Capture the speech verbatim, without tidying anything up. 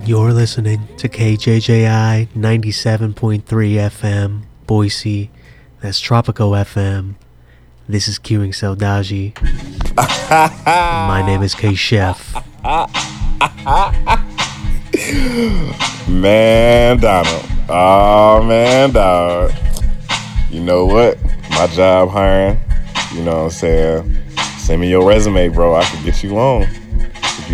You're listening to K J J I ninety-seven point three F M, Boise. That's Tropico F M. This is Queuing Saudade. My name is K-Chef. Man, Donald. Oh, man, dog. You know what? My job hiring. You know what I'm saying? Send me your resume, bro. I can get you on.